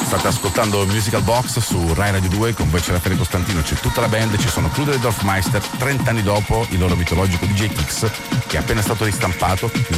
State ascoltando Musical Box su Rai Radio 2, con voi c'è Raffaele Costantino, c'è tutta la band, ci sono Cluder e Dorfmeister, 30 anni dopo il loro mitologico DJ Kicks, che è appena stato ristampato.